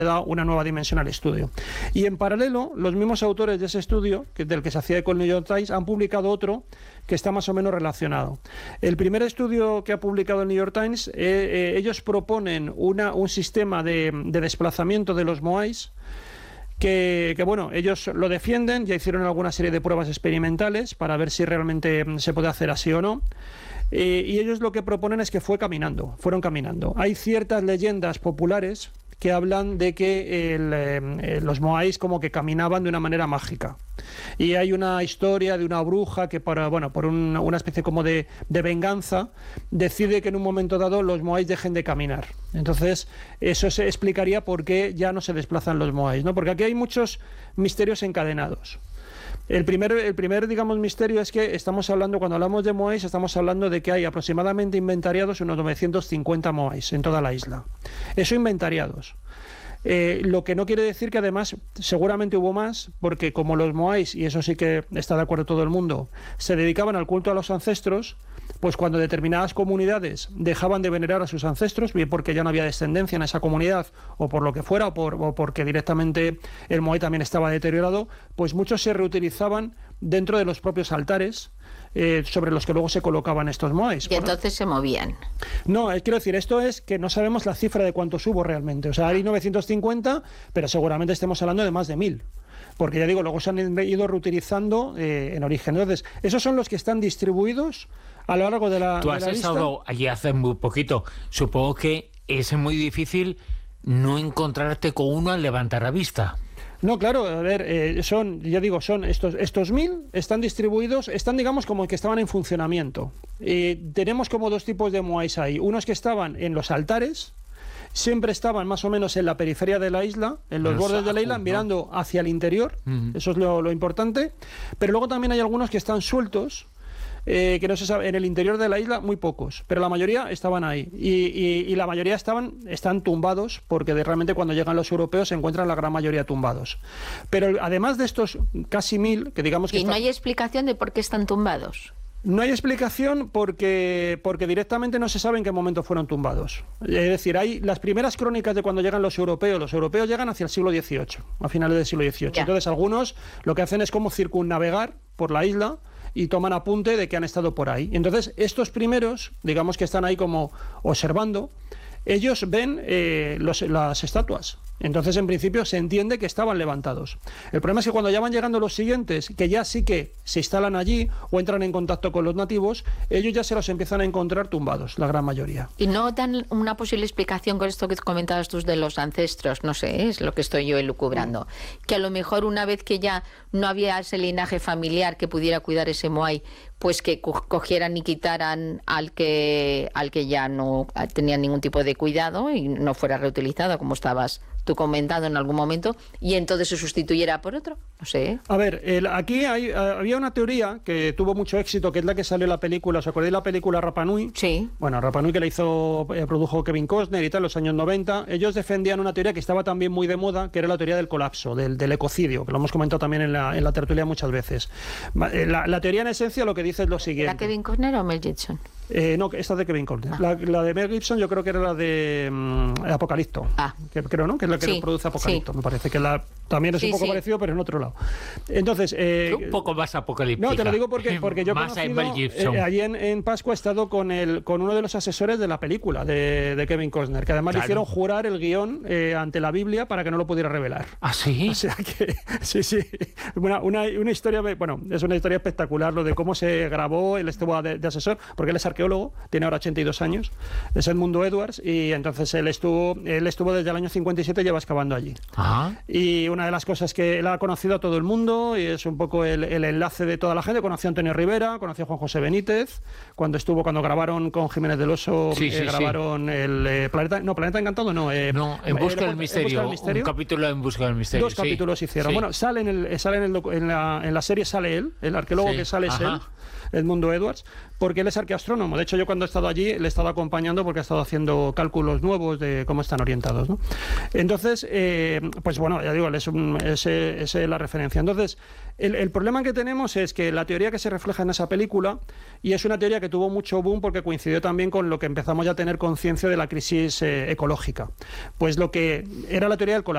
da una nueva dimensión al estudio. Y en paralelo, los mismos autores de ese estudio, del que se hacía eco el New York Times, han publicado otro que está más o menos relacionado. El primer estudio que ha publicado el New York Times, ellos proponen un sistema de desplazamiento de los moais que bueno, ellos lo defienden, ya hicieron alguna serie de pruebas experimentales para ver si realmente se puede hacer así o no. Y ellos lo que proponen es que fueron caminando. Hay ciertas leyendas populares que hablan de que los moais como que caminaban de una manera mágica. Y hay una historia de una bruja que por una especie como de venganza decide que en un momento dado los moais dejen de caminar. Entonces eso se explicaría por qué ya no se desplazan los moais, ¿no? Porque aquí hay muchos misterios encadenados. El primer, digamos, misterio es que estamos hablando, cuando hablamos de moais, estamos hablando de que hay aproximadamente inventariados unos 950 moais en toda la isla. Eso inventariados. Lo que no quiere decir que además seguramente hubo más, porque como los moais, y eso sí que está de acuerdo todo el mundo, se dedicaban al culto a los ancestros, pues cuando determinadas comunidades dejaban de venerar a sus ancestros, bien porque ya no había descendencia en esa comunidad, o por lo que fuera, o porque directamente el moai también estaba deteriorado, pues muchos se reutilizaban dentro de los propios altares, sobre los que luego se colocaban estos moais. Y entonces se movían. No, quiero decir, esto es que no sabemos la cifra de cuántos hubo realmente. O sea, hay 950, pero seguramente estemos hablando de más de 1000. Porque ya digo, luego se han ido reutilizando en origen. Entonces, esos son los que están distribuidos a lo largo de la Tú has estado allí hace muy poquito. Supongo que es muy difícil no encontrarte con uno al levantar la vista. No, claro, a ver, son estos 1000, están distribuidos, están digamos como que estaban en funcionamiento. Tenemos como dos tipos de moais ahí, unos que estaban en los altares, siempre estaban más o menos en la periferia de la isla, en los bordes de la isla, mirando hacia el interior, eso es lo importante, pero luego también hay algunos que están sueltos, que no se sabe, en el interior de la isla muy pocos, pero la mayoría estaban ahí y la mayoría están tumbados, porque realmente cuando llegan los europeos se encuentran la gran mayoría tumbados. Pero además de estos casi 1000, que digamos que... ¿Y no hay explicación de por qué están tumbados? No hay explicación porque directamente no se sabe en qué momento fueron tumbados. Es decir, hay las primeras crónicas de cuando llegan los europeos llegan hacia el siglo XVIII, a finales del siglo XVIII. Ya. Entonces algunos lo que hacen es como circunnavegar por la isla y toman apunte de que han estado por ahí. Entonces, estos primeros, digamos que están ahí como observando, ellos ven las estatuas. Entonces, en principio, se entiende que estaban levantados. El problema es que cuando ya van llegando los siguientes, que ya sí que se instalan allí o entran en contacto con los nativos, ellos ya se los empiezan a encontrar tumbados, la gran mayoría. ¿Y no dan una posible explicación con esto que comentabas tú de los ancestros? No sé, es lo que estoy yo elucubrando. Que a lo mejor una vez que ya no había ese linaje familiar que pudiera cuidar ese moai, pues que cogieran y quitaran al que ya no tenía ningún tipo de cuidado y no fuera reutilizado, como estabas tú comentando en algún momento, y entonces se sustituyera por otro, no sé. A ver, aquí había una teoría que tuvo mucho éxito, que es la que salió en la película, ¿os acordáis de la película Rapa Nui? Sí. Bueno, Rapa Nui, que la produjo Kevin Costner y tal, en los años 90, ellos defendían una teoría que estaba también muy de moda, que era la teoría del colapso, del ecocidio, que lo hemos comentado también en la tertulia muchas veces. La teoría en esencia lo que dice es lo siguiente. ¿Era Kevin Costner o Mel Gibson? No, esta es de Kevin Costner. La de Mel Gibson yo creo que era la de Apocalipto. Creo, ¿no? Que es la que produce Apocalipto. Me parece que también es un poco parecido, pero en otro lado. Entonces... un poco más apocalíptica. No, te lo digo porque yo más allí en Pascua he estado con uno de los asesores de la película de Kevin Costner, que además le hicieron jurar el guión ante la Biblia para que no lo pudiera revelar. ¿Ah, sí? O sea que... Sí. Una historia... Bueno, es una historia espectacular lo de cómo se grabó, él estuvo de asesor, porque él es arqueólogo, tiene ahora 82 años, es Edmundo Edwards, y entonces él estuvo desde el año 57, lleva excavando allí. Ajá. Y una de las cosas que él ha conocido a todo el mundo, y es un poco el enlace de toda la gente, conoció a Antonio Rivera, conoció a Juan José Benítez, cuando grabaron con Jiménez del Oso, grabaron el Planeta Encantado, En Busca del Misterio, un capítulo en Busca del Misterio. Dos capítulos hicieron. Sí. Bueno, sale en la serie sale él, el arqueólogo que sale es él, Edmundo Edwards, porque él es arqueoastrónomo. De hecho, yo cuando he estado allí le he estado acompañando porque ha estado haciendo cálculos nuevos de cómo están orientados, ¿no? Entonces, pues bueno, ya digo, es la referencia. Entonces, el problema que tenemos es que la teoría que se refleja en esa película, y es una teoría que tuvo mucho boom porque coincidió también con lo que empezamos ya a tener conciencia de la crisis ecológica, pues lo que era la teoría del colapso.